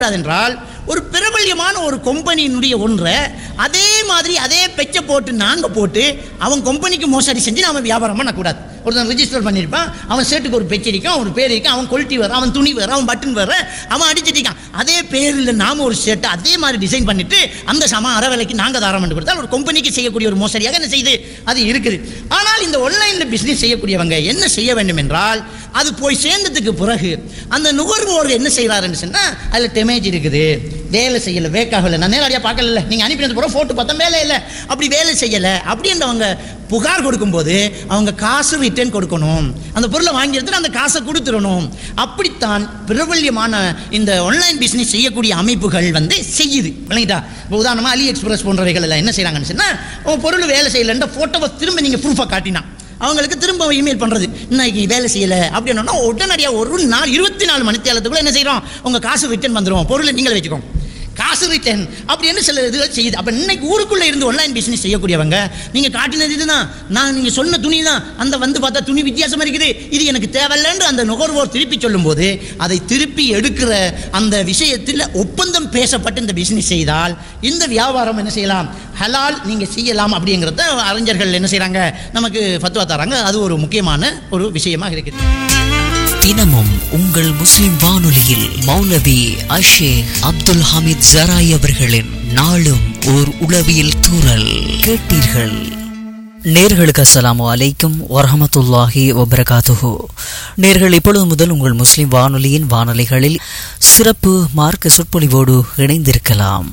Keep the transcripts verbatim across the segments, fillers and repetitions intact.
என்றால் ஒரு பிரபல்யமான ஒரு கம்பெனியினுடைய ஒன்றை அதே மாதிரி அதே பெச்சை போட்டு நாங்கள் போட்டு அவன் கம்பெனிக்கு மோசடி செஞ்சு நம்ம வியாபாரம் பண்ணக்கூடாது. ஒருத்தன் ரிஜிஸ்டர் பண்ணியிருப்பான், அவன் சேட்டுக்கு ஒரு பெச்சு இருக்கும், அவன் பேர் இருக்கும், அவன் கொல்ட்டி வர, அவன் துணி வர, அவன் பட்டன் வர, அவன் அடிச்சிட்டிருக்கான். அதே பேரில் நாம ஒரு ஷர்ட்டை அதே மாதிரி டிசைன் பண்ணிட்டு அந்த சம அற விலைக்கு நாங்கள் தாரம் பண்ணி கொடுத்தால் ஒரு கம்பெனிக்கு செய்யக்கூடிய ஒரு மோசடியாக என்ன செய்யுது அது இருக்குது. ஆனால் இந்த ஆன்லைனில் பிஸ்னஸ் செய்யக்கூடியவங்க என்ன செய்ய வேண்டும் என்றால், அது போய் சேர்ந்ததுக்கு பிறகு அந்த நுகர்வோர் என்ன செய்கிறாருன்னு சொன்னால் அதில் டெமேஜ் இருக்குது, வேலை செய்யலை, வேக்காகலை, நான் நேரடியாக பார்க்கல, நீங்கள் அனுப்பினது பிறகு ஃபோட்டோ பார்த்தா வேலை இல்லை, அப்படி வேலை செய்யலை அப்படின்றவங்க புகார் கொடுக்கும்போது அவங்க காசு ரிட்டர்ன் கொடுக்கணும், அந்த பொருளை வாங்கி எடுத்துட்டு அந்த காசை கொடுத்துடணும். அப்படித்தான் பிரபல்யமான இந்த ஆன்லைன் பிஸ்னஸ் செய்யக்கூடிய அமைப்புகள் வந்து செய்யுது. விளங்கிட்டா? இப்போ உதாரணமாக அலி எக்ஸ்பிரஸ் போன்றவைகள் எல்லாம் என்ன செய்கிறாங்கன்னு சொன்னால், உங்கள் பொருள் வேலை செய்யலைன்ற ஃபோட்டோவை திரும்ப நீங்கள் ப்ரூஃபாக காட்டினா அவங்களுக்கு திரும்ப இமெயில் பண்ணுறது, இன்னைக்கு வேலை செய்யலை அப்படின்னா உடனடியாக ஒரு நாள் இருபத்தி நாலு மணி தேலத்துக்குள்ளே என்ன செய்கிறோம், உங்கள் காசு ரிட்டர்ன் வந்துடும், பொருளை நீங்களே வச்சுக்கோங்க, காசு ரிட்டர்ன் அப்படின்னு சில இதுகள் செய்யுது. அப்போ இன்னைக்கு ஊருக்குள்ளே இருந்து ஆன்லைன் பிஸ்னஸ் செய்யக்கூடியவங்க நீங்கள் காட்டினது இதுதான், நான் நீங்கள் சொன்ன துணி தான், அந்த வந்து பார்த்தா துணி வித்தியாசமாக இருக்குது, இது எனக்கு தேவையில்லைன்னு அந்த நுகர்வோர் திருப்பி சொல்லும்போது அதை திருப்பி எடுக்கிற அந்த விஷயத்தில் ஒப்பந்தம் பேசப்பட்டு இந்த பிஸ்னஸ் செய்தால் இந்த வியாபாரம் என்ன செய்யலாம், ஹலால் நீங்கள் செய்யலாம் அப்படிங்கிறத அறிஞர்கள் என்ன செய்கிறாங்க, நமக்கு ஃபத்வா தராங்க. அது ஒரு முக்கியமான ஒரு விஷயமாக இருக்குது. தினமும் உங்கள் முஸ்லிம் வானொலியில் மௌலவி அஷேக் அப்துல் ஹமீத் ஜராய் அவர்களின் நாளும் ஓர் உளவியல் தூறல் கேட்டீர்கள். நேர்களுக்கு அஸ்ஸலாமு அலைக்கும் வரஹமத்துல்லாஹி வபரகாத்துஹு. நேர்கள் இப்பொழுது முதல் உங்கள் முஸ்லிம் வானொலியின் வானொலிகளில் சிறப்பு மார்க்க சொற்பொழிவோடு இணைந்திருக்கலாம்.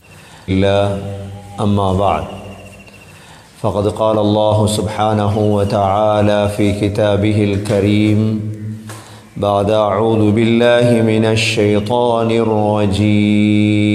أما بعد فقد قال الله سبحانه وتعالى في كتابه الكريم بعد أعوذ بالله من الشيطان الرجيم